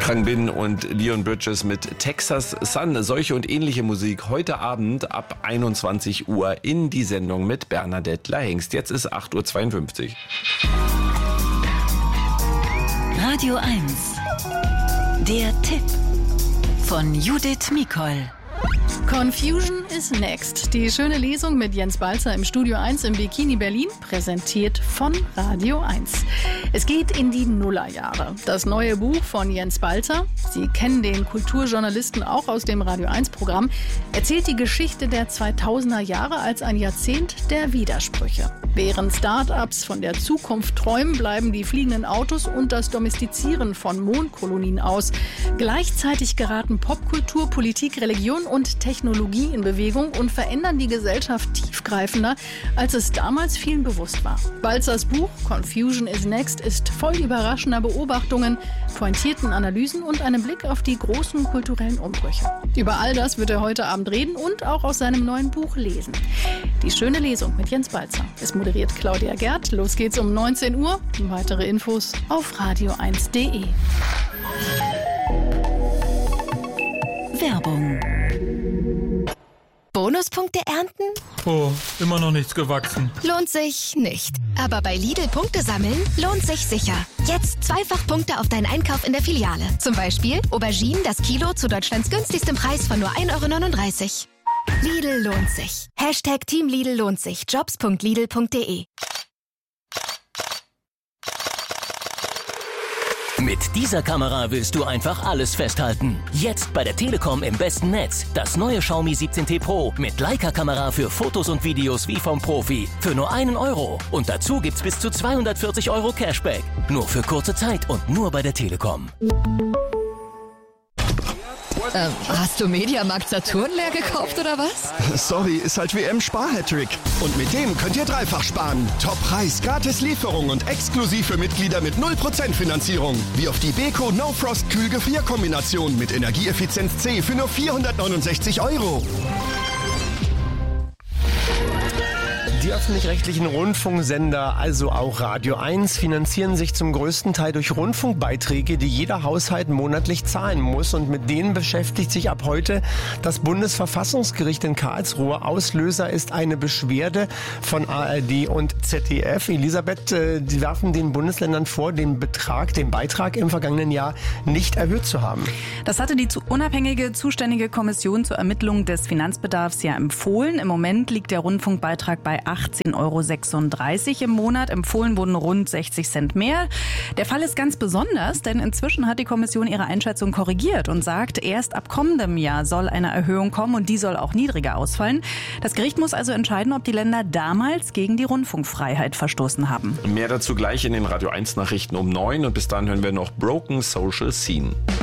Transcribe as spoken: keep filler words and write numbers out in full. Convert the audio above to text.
Khruangbin und Leon Bridges mit Texas Sun. Solche und ähnliche Musik heute Abend ab einundzwanzig Uhr in die Sendung mit Bernadette Lahengst. Jetzt ist acht Uhr zweiundfünfzig. Radio eins. Der Tipp von Judith Mikol. Confusion is next. Die schöne Lesung mit Jens Balzer im Studio eins im Bikini Berlin, präsentiert von Radio eins. Es geht in die Nullerjahre. Das neue Buch von Jens Balzer, Sie kennen den Kulturjournalisten auch aus dem Radio eins Programm, erzählt die Geschichte der zweitausender Jahre als ein Jahrzehnt der Widersprüche. Während Start-ups von der Zukunft träumen, bleiben die fliegenden Autos und das Domestizieren von Mondkolonien aus. Gleichzeitig geraten Popkultur, Politik, Religion und Technologie in Bewegung und verändern die Gesellschaft tiefgreifender, als es damals vielen bewusst war. Balzers Buch Confusion is Next ist voll überraschender Beobachtungen, pointierten Analysen und einem Blick auf die großen kulturellen Umbrüche. Über all das wird er heute Abend reden und auch aus seinem neuen Buch lesen. Die schöne Lesung mit Jens Balzer. Es moderiert Claudia Gerd. Los geht's um neunzehn Uhr. Weitere Infos auf radio eins punkt de. Werbung. Bonuspunkte ernten? Oh, immer noch nichts gewachsen. Lohnt sich nicht. Aber bei Lidl Punkte sammeln lohnt sich sicher. Jetzt zweifach Punkte auf deinen Einkauf in der Filiale. Zum Beispiel Auberginen das Kilo zu Deutschlands günstigstem Preis von nur ein Euro neununddreißig. Lidl lohnt sich. Hashtag Team Lidl lohnt sich. jobs punkt lidl punkt de. Mit dieser Kamera willst du einfach alles festhalten. Jetzt bei der Telekom im besten Netz. Das neue Xiaomi siebzehn T Pro mit Leica-Kamera für Fotos und Videos wie vom Profi. Für nur einen Euro. Und dazu gibt's bis zu zweihundertvierzig Euro Cashback. Nur für kurze Zeit und nur bei der Telekom. Ähm, hast du Mediamarkt Saturn leer gekauft oder was? Sorry, ist halt W M-Spar-Hattrick. Und mit dem könnt ihr dreifach sparen. Top-Preis, gratis Lieferung und exklusiv für Mitglieder mit null Prozent Finanzierung. Wie auf die Beko No Frost Kühl-Gefrier-Kombination mit Energieeffizienz C für nur vierhundertneunundsechzig Euro. Die öffentlich-rechtlichen Rundfunksender, also auch Radio eins, finanzieren sich zum größten Teil durch Rundfunkbeiträge, die jeder Haushalt monatlich zahlen muss. Und mit denen beschäftigt sich ab heute das Bundesverfassungsgericht in Karlsruhe. Auslöser ist eine Beschwerde von A R D und Z D F. Elisabeth, die werfen den Bundesländern vor, den Betrag, den Beitrag im vergangenen Jahr nicht erhöht zu haben. Das hatte die unabhängige zuständige Kommission zur Ermittlung des Finanzbedarfs ja empfohlen. Im Moment liegt der Rundfunkbeitrag bei achtzehn Euro sechsunddreißig im Monat. Empfohlen wurden rund sechzig Cent mehr. Der Fall ist ganz besonders, denn inzwischen hat die Kommission ihre Einschätzung korrigiert und sagt, erst ab kommendem Jahr soll eine Erhöhung kommen und die soll auch niedriger ausfallen. Das Gericht muss also entscheiden, ob die Länder damals gegen die Rundfunkfreiheit verstoßen haben. Mehr dazu gleich in den Radio eins Nachrichten um neun und bis dahin hören wir noch Broken Social Scene.